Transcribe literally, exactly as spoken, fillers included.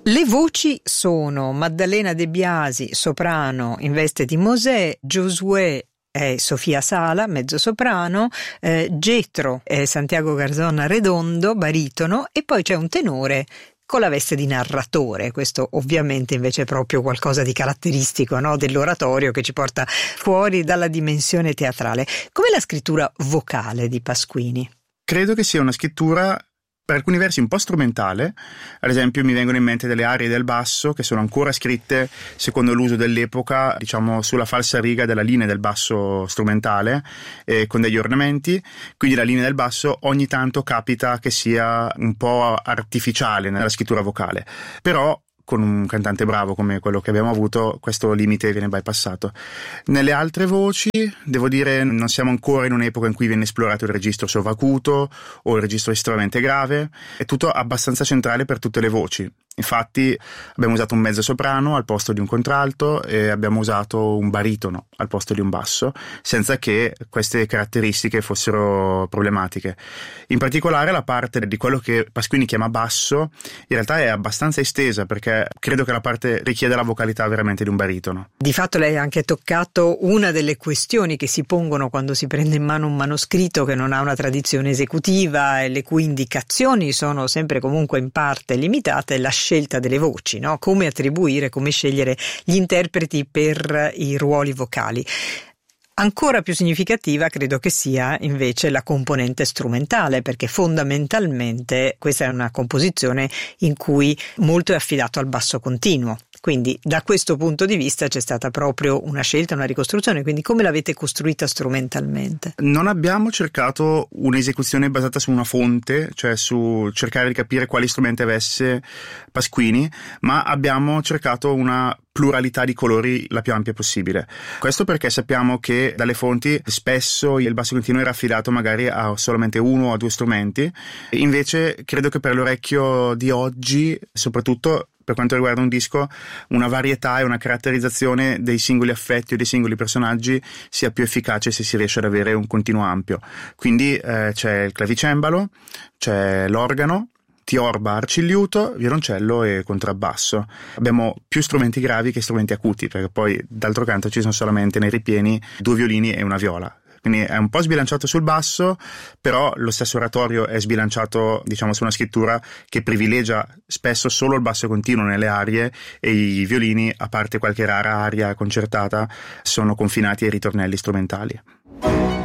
Le voci sono Maddalena De Biasi, soprano in veste di Mosè, Giosuè è Sofia Sala, mezzosoprano, eh, Getro è Santiago Garzona Redondo, baritono, e poi c'è un tenore con la veste di narratore. Questo ovviamente invece è proprio qualcosa di caratteristico, no? Dell'oratorio, che ci porta fuori dalla dimensione teatrale. Com'è la scrittura vocale di Pasquini? Credo che sia una scrittura per alcuni versi un po' strumentale. Ad esempio mi vengono in mente delle arie del basso che sono ancora scritte secondo l'uso dell'epoca, diciamo sulla falsariga della linea del basso strumentale, eh, con degli ornamenti, quindi la linea del basso ogni tanto capita che sia un po' artificiale nella scrittura vocale, però con un cantante bravo come quello che abbiamo avuto questo limite viene bypassato. Nelle altre voci, devo dire, non siamo ancora in un'epoca in cui viene esplorato il registro sovacuto o il registro estremamente grave, è tutto abbastanza centrale per tutte le voci. Infatti abbiamo usato un mezzo soprano al posto di un contralto e abbiamo usato un baritono al posto di un basso, senza che queste caratteristiche fossero problematiche. In particolare la parte di quello che Pasquini chiama basso in realtà è abbastanza estesa, perché credo che la parte richieda la vocalità veramente di un baritono. Di fatto lei ha anche toccato una delle questioni che si pongono quando si prende in mano un manoscritto che non ha una tradizione esecutiva e le cui indicazioni sono sempre comunque in parte limitate, la scelta delle voci, no? Come attribuire, come scegliere gli interpreti per i ruoli vocali. Ancora più significativa credo che sia invece la componente strumentale, perché fondamentalmente questa è una composizione in cui molto è affidato al basso continuo. Quindi da questo punto di vista c'è stata proprio una scelta, una ricostruzione. Quindi come l'avete costruita strumentalmente? Non abbiamo cercato un'esecuzione basata su una fonte, cioè su cercare di capire quali strumenti avesse Pasquini, ma abbiamo cercato una pluralità di colori la più ampia possibile. Questo perché sappiamo che dalle fonti spesso il basso continuo era affidato magari a solamente uno o due strumenti, invece credo che per l'orecchio di oggi, soprattutto per quanto riguarda un disco, una varietà e una caratterizzazione dei singoli affetti o dei singoli personaggi sia più efficace se si riesce ad avere un continuo ampio. Quindi eh, c'è il clavicembalo, c'è l'organo, tiorba, arcigliuto, violoncello e contrabbasso. Abbiamo più strumenti gravi che strumenti acuti, perché poi d'altro canto ci sono solamente nei ripieni due violini e una viola. Quindi è un po' sbilanciato sul basso, però lo stesso oratorio è sbilanciato, diciamo, su una scrittura che privilegia spesso solo il basso continuo nelle arie, e i violini, a parte qualche rara aria concertata, sono confinati ai ritornelli strumentali.